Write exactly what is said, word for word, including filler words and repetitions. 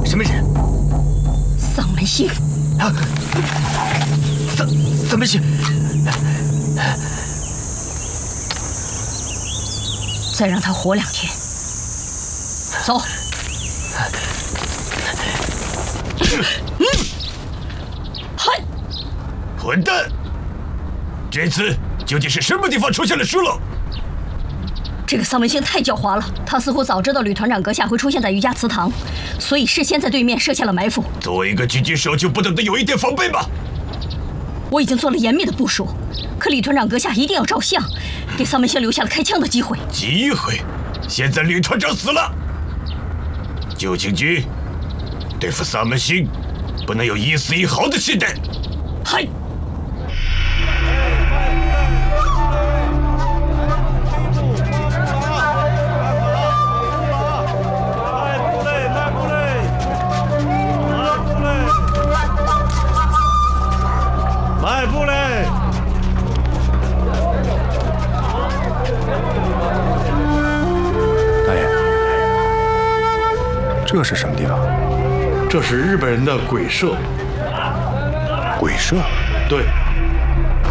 什么人？ 丧门星。 啊！丧丧门星。 再让他活两天。走。嗯。嗨！ 混蛋！这次究竟是什么地方出现了疏漏？ 这个丧门星太狡猾了，他似乎早知道吕团长阁下会出现在瑜伽祠堂，所以事先在对面设下了埋伏。 作为一个狙击手，就不懂得有一点防备吗？ 我已经做了严密的部署，可吕团长阁下一定要照相，给丧门星留下了开枪的机会。 机会？现在吕团长死了，旧情军对付丧门星，不能有一丝一毫的懈怠。 嗨！ 这是什么地方？ 这是日本人的鬼社。 鬼社？ 对。